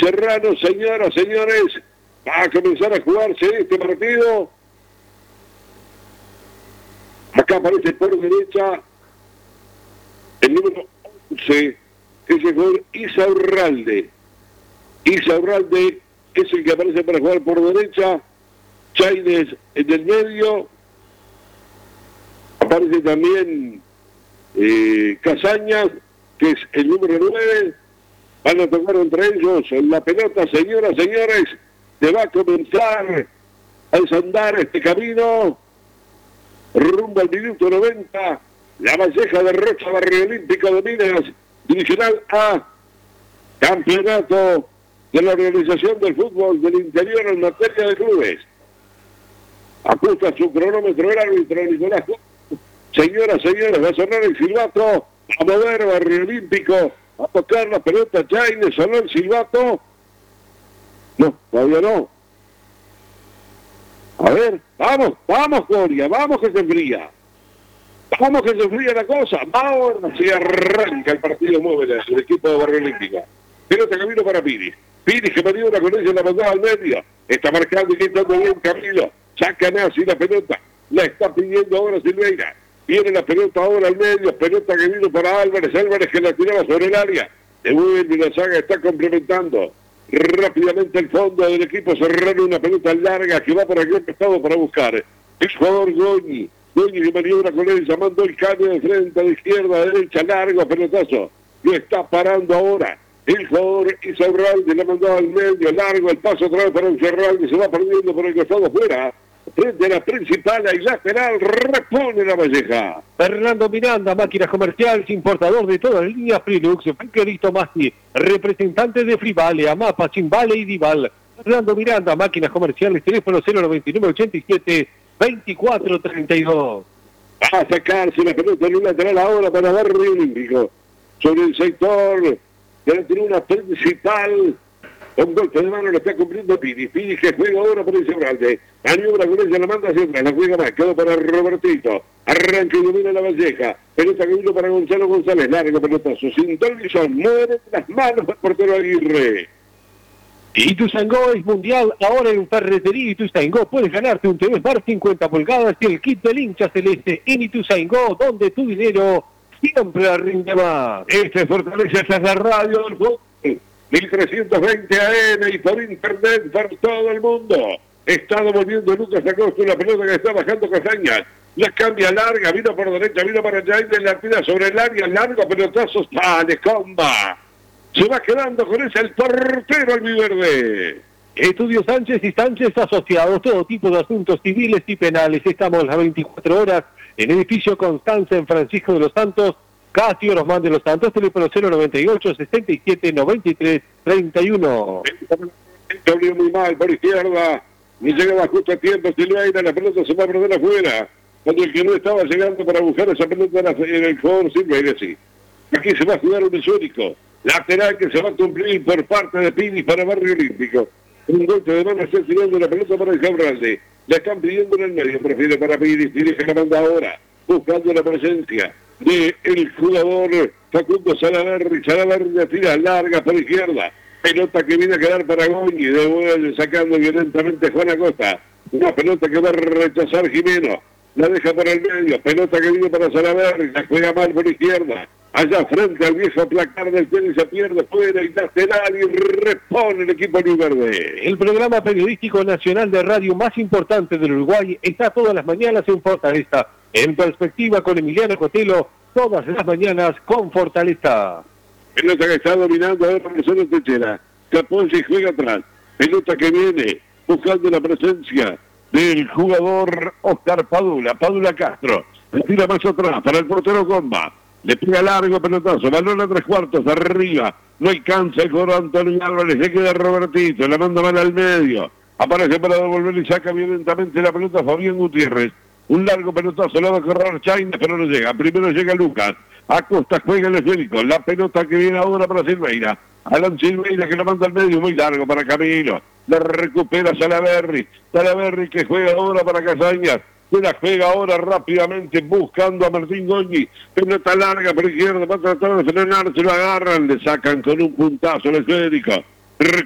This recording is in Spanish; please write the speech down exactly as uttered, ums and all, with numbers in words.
Serrano, señoras, señores, va a comenzar a jugarse este partido. Acá aparece por derecha el número once, que es el jugador Isaurralde. Isaurralde es el que aparece para jugar por derecha. Chaines en el medio. Aparece también eh, Casañas, que es el número nueve. Van a tocar entre ellos la pelota, señoras, señores. Se va a comenzar a desandar este camino rumbo al minuto noventa. La Valleja de Rocha, Barrio Olímpico de Minas, divisional A, campeonato de la Organización del Fútbol del Interior en materia de clubes. Ajusta su cronómetro el árbitro Nicolás. Señoras, señores, va a sonar el silbato, a mover Barrio Olímpico, a tocar la pelota Chaines, sonó el silbato. No, todavía no. A ver, vamos, vamos, Gloria, vamos que se enfría. Vamos que se enfría la cosa. Ahora se arranca el partido móvil del equipo de Barrio Olímpica. Pelota camino para Piris. Piris que maniobra con ella, la mandaba al medio. Está marcando y quitando bien Camilo. Saca Nazi la pelota. La está pidiendo ahora Silveira. Viene la pelota ahora al medio. Pelota que vino para Álvarez. Álvarez que la tiraba sobre el área. Devuelve la saga, está complementando rápidamente el fondo del equipo Serrano. Una pelota larga que va por aquel estado para buscar el jugador Goñi. Goñi que maniobra con él, llamando el cambio de frente, de izquierda a derecha, largo, pelotazo. Lo está parando ahora el jugador Isaurralde, le ha mandado al medio, largo, el paso otra vez para el Serralde, se va perdiendo por el costado fuera. Frente a la principal y lateral, repone la Valleja. Fernando Miranda, máquinas comerciales, importador de todas las líneas Prilux, Franquerito Masti, representante de Frivale, Amapa, Chimbale y Dival. Fernando Miranda, máquinas comerciales, teléfono cero noventa y nueve ochenta y siete veinticuatro treinta y dos. Va a sacarse la pelota en un lateral ahora para Barrio Olímpico. Sobre el sector de la tribuna principal. Un golpe de mano lo está cumpliendo Pini. Pini que juega ahora por el Cebralde. Maniobra con ella, la manda hacia atrás. La juega más. Quedó para Robertito. Arranca y domina la Valleja. Pelota que vino para Gonzalo González. Largo pelotazo. Sin Dolbison. Muere las manos del portero Aguirre. Ituzaingó es mundial ahora en Ferretería Ituzaingó. Puedes ganarte un T V Smart cincuenta pulgadas y el kit del hincha celeste en Ituzaingó, donde tu dinero siempre rinde más. Este Fortaleza, esta es la radio del fútbol. mil trescientos veinte A M y por internet para todo el mundo. Está devolviendo Lucas Acosta una pelota que está bajando Casañas. La cambia larga, vino por derecha, vino para Jaime, la tira sobre el área, largo pelotazo, sale, comba. Se va quedando con ese el portero albiverde. Estudio Sánchez y Sánchez Asociados, todo tipo de asuntos civiles y penales. Estamos las veinticuatro horas en edificio Constanza en Francisco de los Santos, casi Orosmán de los Santos, teléfono cero noventa y ocho sesenta y siete noventa y tres treinta y uno. Se abrió muy mal por izquierda, ni llegaba justo a tiempo Silveira, la pelota se va a perder afuera. Cuando el que no estaba llegando para buscar esa pelota era el jugador Silveira, sí. Aquí se va a jugar un histórico. Lateral que se va a cumplir por parte de Pini para Barrio Olímpico. Un golpe de mano está tirando la pelota para el Jabralde. La están pidiendo en el medio, prefiere para Pini, dirige la manda ahora, buscando la presencia de el jugador Facundo Salaverri. Salaverri la tira larga por izquierda. Pelota que viene a quedar para Goñi, devuelve sacando violentamente Juan Acosta. Una pelota que va a rechazar Jimeno. La deja para el medio. Pelota que viene para Salaverri. La juega mal por izquierda. Allá frente al viejo placar del tenis se pierde fuera y lateral y repone el equipo Luis Verde. El programa periodístico nacional de radio más importante del Uruguay está todas las mañanas en Fortaleza. En perspectiva con Emiliano Cotelo, todas las mañanas con Fortaleza. Pelota que está dominando ahora Marcelo Techera. Se apoya y juega atrás. Pelota que viene buscando la presencia del jugador Oscar Padula. Padula Castro. Le tira más atrás para el portero Gomba. Le pega largo pelotazo, balón a tres cuartos, arriba, no alcanza el jugador Antonio Álvarez, le queda Robertito, la manda mal al medio, aparece para devolver y saca violentamente la pelota Fabián Gutiérrez, un largo pelotazo, la va a correr Chaines, pero no llega, primero llega Lucas, Acosta juega el esférico, la pelota que viene ahora para Silveira, Alan Silveira que la manda al medio, muy largo para Camilo, la recupera Salaverri, Salaverri que juega ahora para Casañas, se la juega ahora rápidamente buscando a Martín Goñi. Pelota larga por izquierda, va a tratar de frenar, se lo agarran, le sacan con un puntazo el esférico.